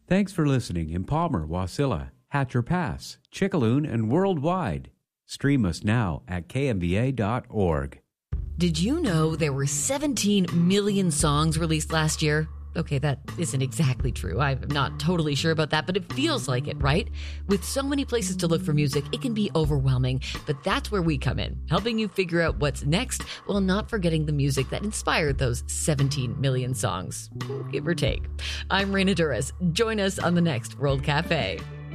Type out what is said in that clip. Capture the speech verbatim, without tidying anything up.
Thanks for listening in Palmer, Wasilla, Hatcher Pass, Chickaloon, and worldwide. Stream us now at K M V A dot org. Did you know there were seventeen million songs released last year? Okay, that isn't exactly true. I'm not totally sure about that, but it feels like it, right? With so many places to look for music, it can be overwhelming, but that's where we come in, helping you figure out what's next while not forgetting the music that inspired those seventeen million songs, give or take. I'm Raina Duras. Join us on the next World Cafe.